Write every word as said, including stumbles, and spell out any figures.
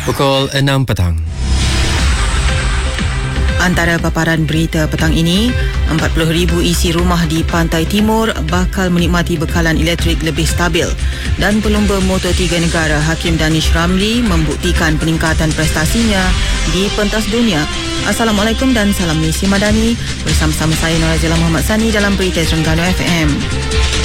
Pukul enam petang. Antara paparan berita petang ini, empat puluh ribu isi rumah di Pantai Timur bakal menikmati bekalan elektrik lebih stabil, dan pelumba Moto tiga negara Hakim Danish Ramli membuktikan peningkatan prestasinya di pentas dunia. Assalamualaikum dan salam misi madani. Bersama-sama saya Norazila Muhammad Sani dalam Berita Terengganu F M.